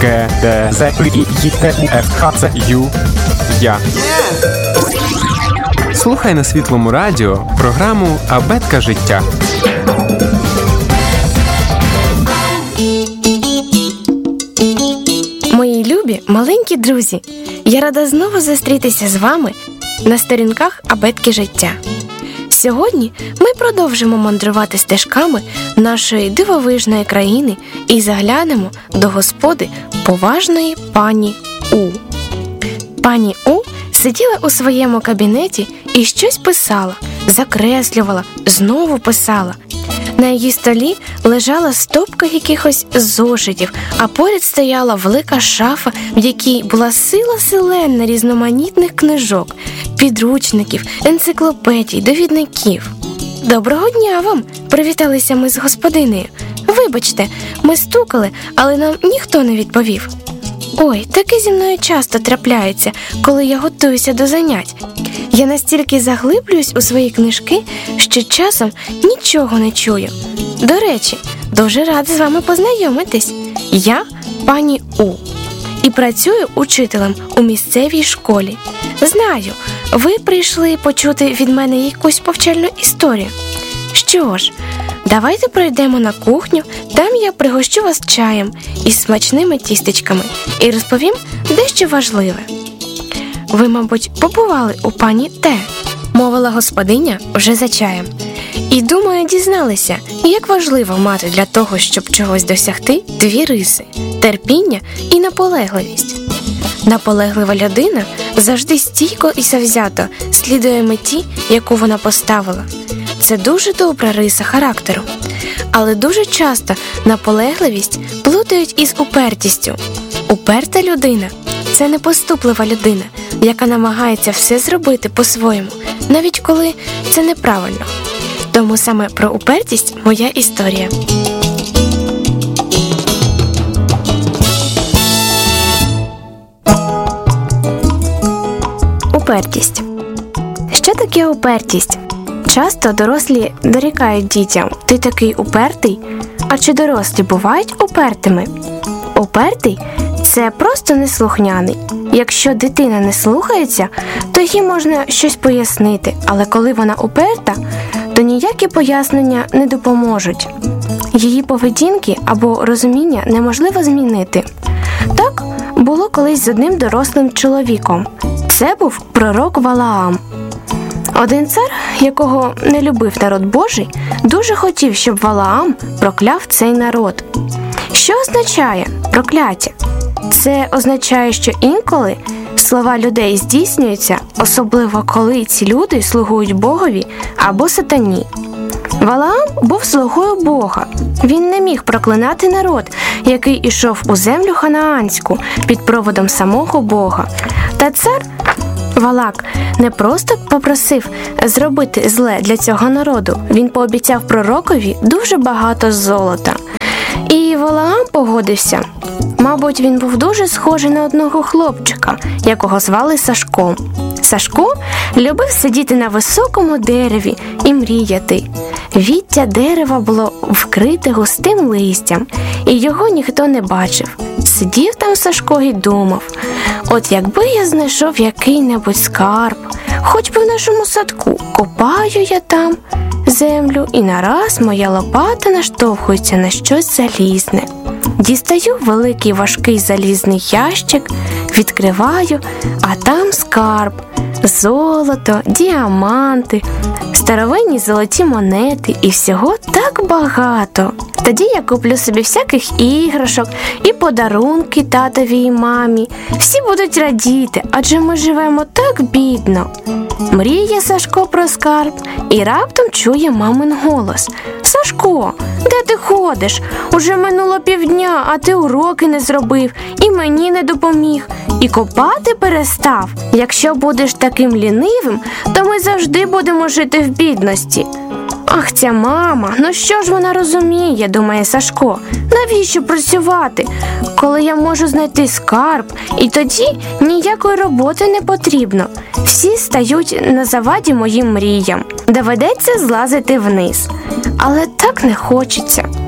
К, Д, З, І, Т, У, Ф, Х, Ц, Ю, Я. Слухай на Світлому радіо програму «Абетка життя». Мої любі маленькі друзі, я рада знову зустрітися з вами на сторінках «Абетки життя». Сьогодні ми продовжимо мандрувати стежками нашої дивовижної країни і заглянемо до господи поважної пані У. Пані У сиділа у своєму кабінеті і щось писала, закреслювала, знову писала. На її столі лежала стопка якихось зошитів, а поряд стояла велика шафа, в якій була сила селена різноманітних книжок, підручників, енциклопедій, довідників. «Доброго дня вам!» – привіталися ми з господинею. «Вибачте, ми стукали, але нам ніхто не відповів». «Ой, таке зі мною часто трапляється, коли я готуюся до занять. Я настільки заглиблююсь у свої книжки, що часом нічого не чую. До речі, дуже рада з вами познайомитись. Я пані У і працюю учителем у місцевій школі. Знаю, ви прийшли почути від мене якусь повчальну історію. Що ж, давайте пройдемо на кухню, там я пригощу вас чаєм із смачними тістечками і розповім дещо важливе. Ви, мабуть, побували у пані Т, мовила господиня вже за чаєм. І, думаю, дізналися, як важливо мати для того, щоб чогось досягти, дві риси – терпіння і наполегливість. Наполеглива людина завжди стійко і завзято слідує меті, яку вона поставила. Це дуже добра риса характеру. Але дуже часто наполегливість плутають із упертістю. Уперта людина – це непоступлива людина, яка намагається все зробити по-своєму, навіть коли це неправильно. Тому саме про упертість моя історія. Упертість. Що таке упертість? Часто дорослі дорікають дітям: «Ти такий упертий». А чи дорослі бувають упертими? Упертий – це просто неслухняний. Якщо дитина не слухається, то їй можна щось пояснити, але коли вона уперта, то ніякі пояснення не допоможуть. Її поведінки або розуміння неможливо змінити. Так було колись з одним дорослим чоловіком. Це був пророк Валаам. Один цар, якого не любив народ Божий, дуже хотів, щоб Валаам прокляв цей народ. Що означає прокляття? Це означає, що інколи слова людей здійснюються, особливо коли ці люди слугують Богові або сатані. Валаам був слугою Бога. Він не міг проклинати народ, який ішов у землю ханаанську під проводом самого Бога. Та цар Валак не просто попросив зробити зле для цього народу, він пообіцяв пророкові дуже багато золота. І Валаам погодився. Мабуть, він був дуже схожий на одного хлопчика, якого звали Сашком. Сашко любив сидіти на високому дереві і мріяти. Віття дерева було вкрите густим листям, і його ніхто не бачив. Сидів там Сашко і думав: от якби я знайшов який-небудь скарб, хоч би в нашому садку, копаю я там землю, і нараз моя лопата наштовхується на щось залізне. Дістаю великий важкий залізний ящик, відкриваю, а там скарб, золото, діаманти, старовинні золоті монети і всього так багато. Тоді я куплю собі всяких іграшок і подарунки татові і мамі. Всі будуть радіти, адже ми живемо так бідно. Мріє Сашко про скарб і раптом чує мамин голос: «Сашко, де ти ходиш? Уже минуло півдня, а ти уроки не зробив і мені не допоміг. І копати перестав. Якщо будеш таким лінивим, то ми завжди будемо жити в бідності». Ах, ця мама, ну що ж вона розуміє, думає Сашко. Навіщо працювати, коли я можу знайти скарб, і тоді ніякої роботи не потрібно. Всі стають на заваді моїм мріям. Доведеться злазити вниз. Але так не хочеться.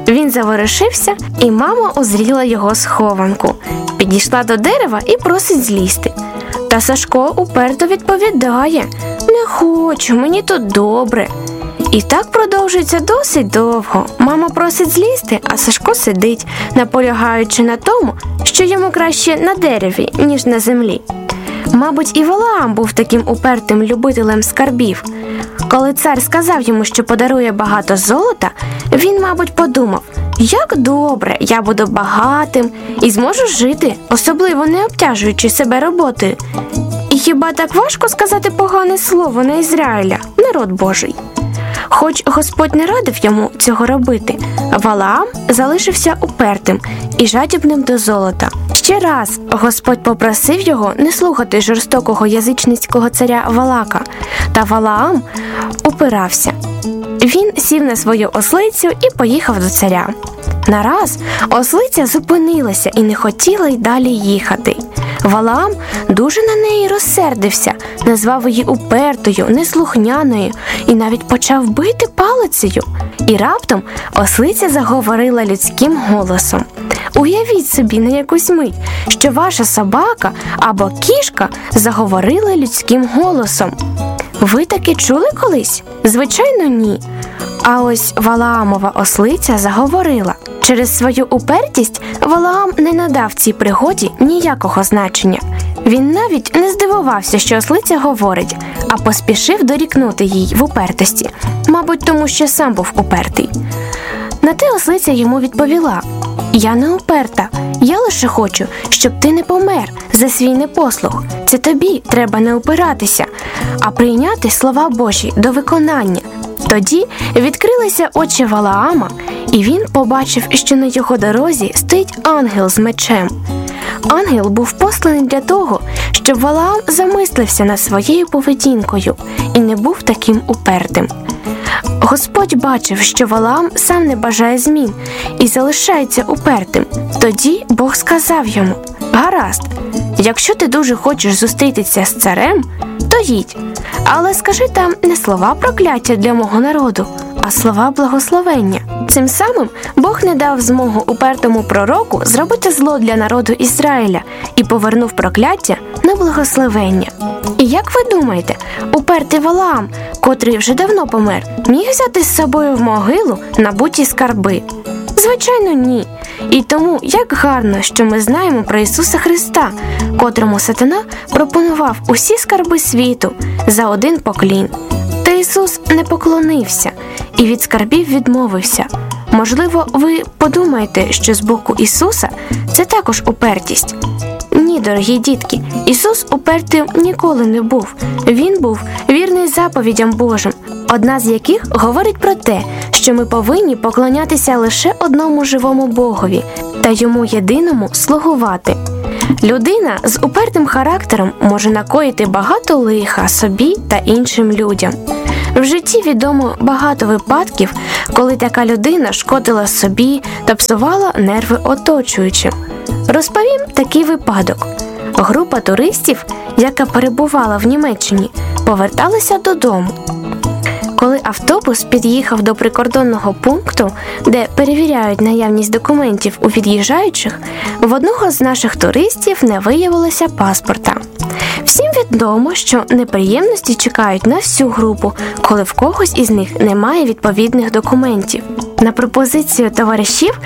Він заворушився, і мама узріла його схованку. Підійшла до дерева і просить злізти. Та Сашко уперто відповідає: «Не хочу, мені тут добре». І так продовжується досить довго. Мама просить злізти, а Сашко сидить, наполягаючи на тому, що йому краще на дереві, ніж на землі. Мабуть, і Валаам був таким упертим любителем скарбів. Коли цар сказав йому, що подарує багато золота, він, мабуть, подумав: як добре, я буду багатим і зможу жити, особливо не обтяжуючи себе роботою. І хіба так важко сказати погане слово на Ізраїля, народ Божий? Хоч Господь не радив йому цього робити, Валаам залишився упертим і жадібним до золота. Ще раз Господь попросив його не слухати жорстокого язичницького царя Валака, та Валаам упирався. Він сів на свою ослицю і поїхав до царя. Нараз ослиця зупинилася і не хотіла й далі їхати. Валаам дуже на неї розсердився, назвав її упертою, неслухняною і навіть почав бити палицею. І раптом ослиця заговорила людським голосом. Уявіть собі на якусь мить, що ваша собака або кішка заговорила людським голосом. Ви таки чули колись? Звичайно, ні. А ось Валаамова ослиця заговорила. Через свою упертість Валаам не надав цій пригоді ніякого значення. Він навіть не здивувався, що ослиця говорить, а поспішив дорікнути їй в упертості, мабуть, тому що сам був упертий. На те ослиця йому відповіла: «Я не уперта, я лише хочу, щоб ти не помер за свій непослух. Це тобі треба не упиратися, а прийняти слова Божі до виконання». Тоді відкрилися очі Валаама, і він побачив, що на його дорозі стоїть ангел з мечем. Ангел був посланий для того, щоб Валаам замислився над своєю поведінкою і не був таким упертим. Господь бачив, що Валаам сам не бажає змін і залишається упертим. Тоді Бог сказав йому: «Гаразд, якщо ти дуже хочеш зустрітися з царем, то їдь, але скажи там не слова прокляття для мого народу, а слова благословення». Цим самим Бог не дав змогу упертому пророку зробити зло для народу Ізраїля і повернув прокляття на благословення. І як ви думаєте, упертий Валаам, котрий вже давно помер, міг взяти з собою в могилу набуті скарби? Звичайно, ні. І тому як гарно, що ми знаємо про Ісуса Христа, котрому сатана пропонував усі скарби світу за один поклін. Та Ісус не поклонився і від скарбів відмовився. Можливо, ви подумаєте, що з боку Ісуса це також упертість. Ні, дорогі дітки, Ісус упертим ніколи не був. Він був вірний заповідям Божим, одна з яких говорить про те, що ми повинні поклонятися лише одному живому Богові та Йому єдиному слугувати. Людина з упертим характером може накоїти багато лиха собі та іншим людям. В житті відомо багато випадків, коли така людина шкодила собі та псувала нерви оточуючим. Розповім такий випадок. Група туристів, яка перебувала в Німеччині, поверталася додому. Коли автобус під'їхав до прикордонного пункту, де перевіряють наявність документів у від'їжджаючих, в одного з наших туристів не виявилося паспорта. Всім відомо, що неприємності чекають на всю групу, коли в когось із них немає відповідних документів. На пропозицію товаришів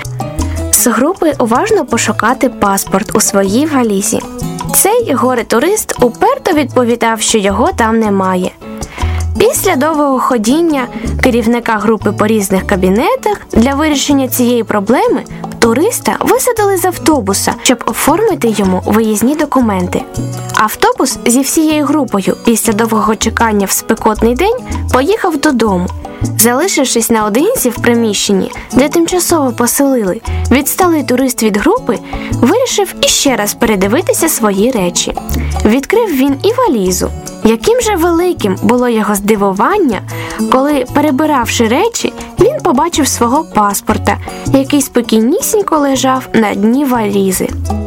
з групи уважно пошукати паспорт у своїй валізі. Цей горе-турист уперто відповідав, що його там немає. Після довгого ходіння керівника групи по різних кабінетах для вирішення цієї проблеми туриста висадили з автобуса, щоб оформити йому виїзні документи. Автобус зі всією групою після довгого чекання в спекотний день поїхав додому. Залишившись наодинці в приміщенні, де тимчасово поселили, відсталий турист від групи вирішив іще раз передивитися свої речі. Відкрив він і валізу. Яким же великим було його здивування, коли, перебиравши речі, він побачив свого паспорта, який спокійнісінько лежав на дні валізи.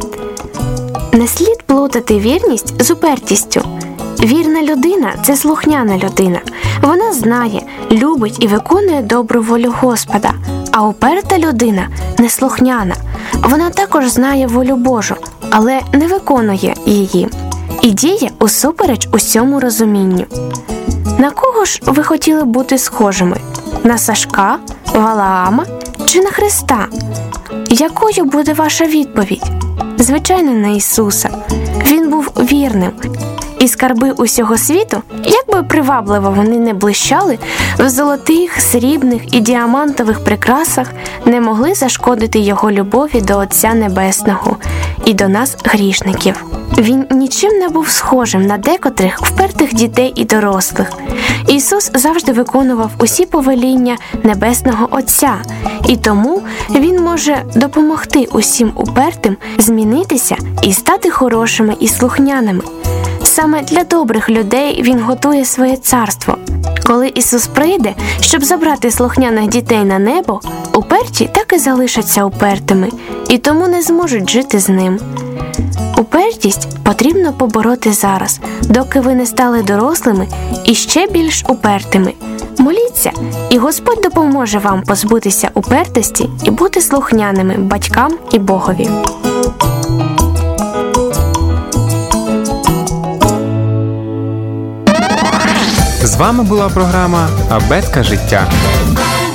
Не слід плутати вірність з упертістю. Вірна людина – це слухняна людина. Вона знає, любить і виконує добру волю Господа. А уперта людина неслухняна. Вона також знає волю Божу, але не виконує її і діє усупереч усьому розумінню. На кого ж ви хотіли бути схожими? На Сашка, Валаама чи на Христа? Якою буде ваша відповідь? Звичайно, на Ісуса. Він був вірним. І скарби усього світу, як би привабливо вони не блищали, в золотих, срібних і діамантових прикрасах не могли зашкодити Його любові до Отця Небесного і до нас, грішників. Він нічим не був схожим на декотрих впертих дітей і дорослих. Ісус завжди виконував усі повеління Небесного Отця, і тому Він може допомогти усім упертим змінитися і стати хорошими і слухняними. Саме для добрих людей Він готує своє царство. Коли Ісус прийде, щоб забрати слухняних дітей на небо, уперті так і залишаться упертими, і тому не зможуть жити з Ним. Упертість потрібно побороти зараз, доки ви не стали дорослими і ще більш упертими. Моліться, і Господь допоможе вам позбутися упертості і бути слухняними батькам і Богові. З вами була програма «Абетка життя».